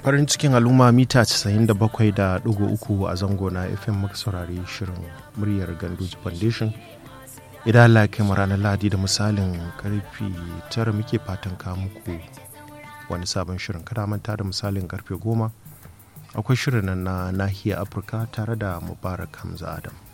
farin cikin al'umma mita 97.3 a zango na FM muka saurari shirin muryar Ganduji Foundation. Idan Allah ya kai mu ranar Lahadi da misalin karfe 9 muke fatan ka muku wani sabon shirin. Kada manta da misalin karfe 10 akwai shirin na nahiyar Afirka tare da Mubarak Hamza Adam.